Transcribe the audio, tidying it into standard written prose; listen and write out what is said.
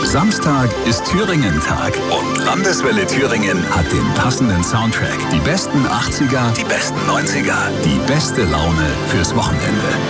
Samstag ist Thüringen-Tag und Landeswelle Thüringen hat den passenden Soundtrack. Die besten 80er, die besten 90er, die beste Laune fürs Wochenende.